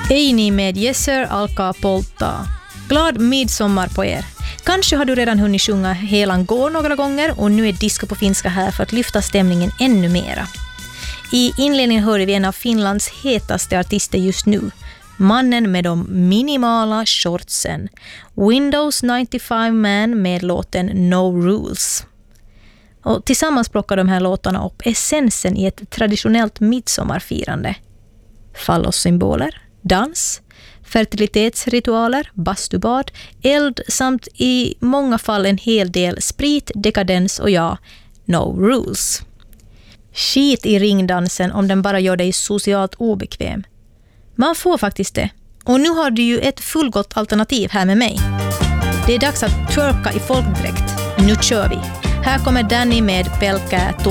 Ej ni med Jesser alkaa polttaa. Glad midsommar på er. Kanske har du redan hunnit sjunga Helan går några gånger och nu är disco på finska här för att lyfta stämningen ännu mera. I inledningen hörde vi en av Finlands hetaste artister just nu. Mannen med de minimala shortsen. Windows 95 Man med låten No Rules. Och tillsammans plockar de här låtarna upp essensen i ett traditionellt midsommarfirande. Fallossymboler, dans, fertilitetsritualer, bastubad, eld samt i många fall en hel del sprit, dekadens och no rules. Skit i ringdansen om den bara gör dig socialt obekväm. Man får faktiskt det. Och nu har du ju ett fullgott alternativ här med mig. Det är dags att twerka i folkdräkt. Nu kör vi. Här kommer Danny med Pelkää